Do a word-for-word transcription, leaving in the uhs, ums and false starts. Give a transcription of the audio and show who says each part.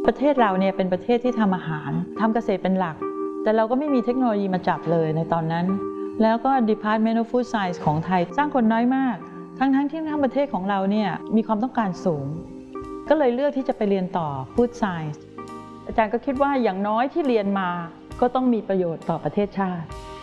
Speaker 1: ประเทศเราเนี่ยเป็นประเทศที่ทำอาหารทำเกษตรเป็นหลักแต่เราก็ไม่มีเทคโนโลยีมาจับเลยในตอนนั้นแล้วก็ Department of Food Science ของไทยสร้างคนน้อยมากทั้งๆที่ทั้งประเทศของเราเนี่ยมีความต้องการสูงก็เลยเลือกที่จะไปเรียนต่อ Food Science อาจารย์ก็คิดว่าอย่างน้อยที่เรียนมาก็ต้องมีประโยชน์ต่อประเทศชาติ